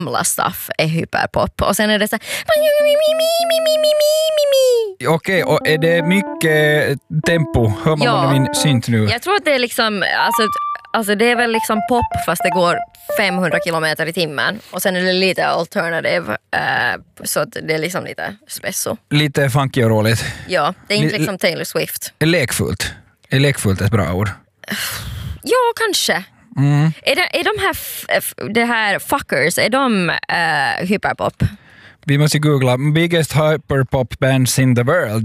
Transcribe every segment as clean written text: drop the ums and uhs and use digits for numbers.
gamla stuff är hyperpop. Och sen är det så här... Okej, och är det mycket tempo? Hör man min synt nu? Jag tror att det är liksom... Alltså det är väl liksom pop fast det går 500 kilometer i timmen. Och sen är det lite alternative. Så att det är liksom lite spesso. Lite funky och roligt. Ja, det är inte liksom Taylor Swift. Lekfullt. Är lekfullt ett bra ord? Ja, kanske. Är de här det här fuckers, är de hyperpop? Vi måste googla. Biggest hyperpop bands in the world.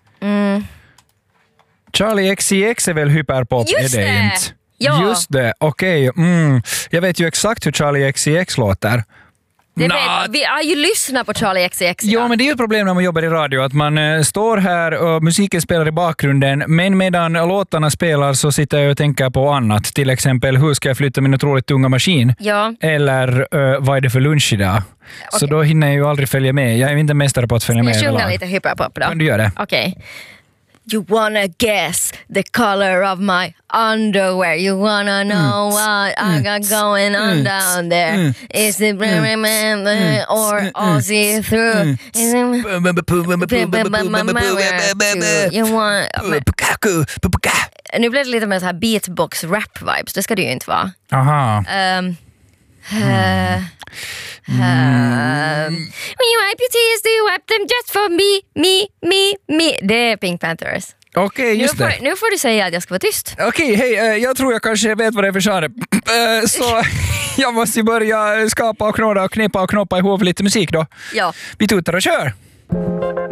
Charlie XCX är väl hyperpop? Just är det det! inte? Ja. Just det, okej. Jag vet ju exakt hur Charlie XCX låter. Vi har ju lyssnat på Charlie XCX. Ja, men det är ju ett problem när man jobbar i radio att man står här och musiken spelar i bakgrunden, men medan låtarna spelar så sitter jag och tänker på annat. Till exempel, hur ska jag flytta min otroligt tunga maskin? Ja. Eller vad är det för lunch idag? Okay. Så då hinner jag ju aldrig följa med. Jag är inte mästare på att följa med. Jag sjunger lite hyperpop då. Kan du göra det? Okej. You wanna guess the color of my underwear. You wanna know what I got going on down there. Is it or Aussie through? You want... Nu blir det lite mer så här beatbox rap vibes. Det ska det ju inte vara. Aha. When you wipe your tears, do you wipe them just for me? Det är Pink Panthers. Okej, just det. Nu får du säga att jag ska vara tyst. Okej, hej, jag tror jag kanske vet vad det är för genre. Så jag måste ju börja skapa och knåda och knepa och knoppa ihop lite musik då. Ja. Vi tutar och kör.